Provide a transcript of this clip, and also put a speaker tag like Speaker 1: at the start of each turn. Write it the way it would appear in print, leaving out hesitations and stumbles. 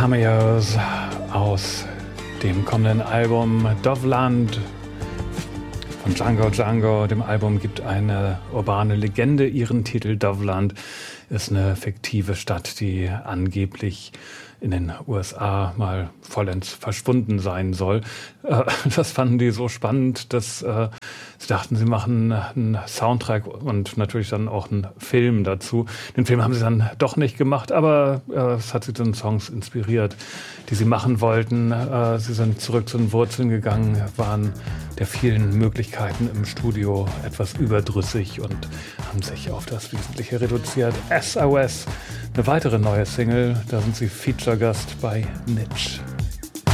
Speaker 1: Cameos aus dem kommenden Album Dovland von Django Django. Dem Album gibt eine urbane Legende ihren Titel. Dovland ist eine fiktive Stadt, die angeblich in den USA mal vollends verschwunden sein soll. Das fanden die so spannend, dass sie dachten, sie machen einen Soundtrack und natürlich dann auch einen Film dazu. Den Film haben sie dann doch nicht gemacht, aber es hat sie zu den Songs inspiriert, die sie machen wollten. Sie sind zurück zu den Wurzeln gegangen, waren der vielen Möglichkeiten im Studio etwas überdrüssig und haben sich auf das Wesentliche reduziert. SOS, eine weitere neue Single, da sind sie Feature-Gast bei Nitsch.